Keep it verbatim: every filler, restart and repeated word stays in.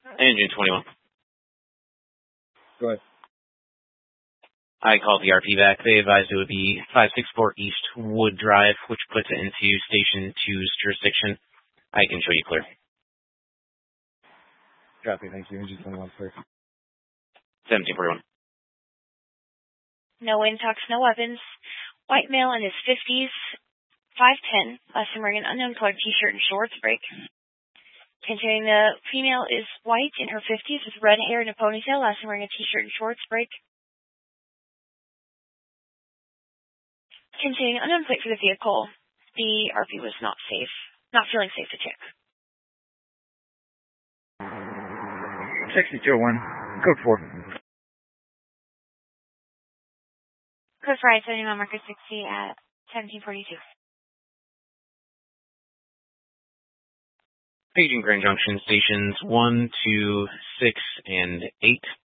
Engine twenty-one. Go ahead. I called the R P back. They advised it would be five sixty-four East Wood Drive, which puts it into Station two's jurisdiction. I can show you clear. Copy, thank you. Engine twenty-one, clear. seventeen forty-one. No wind talks, no weapons. White male in his fifties, five ten, last time wearing an unknown colored t-shirt and shorts, break. Continuing, the female is white in her fifties with red hair and a ponytail, last time wearing a t-shirt and shorts, break. Continuing, unknown plate for the vehicle. The R P was not safe, not feeling safe to check. sixty-two oh one, code four. Code for I seventy mile marker sixty at seventeen forty-two. Paging Grand Junction stations one, two, six, and eight.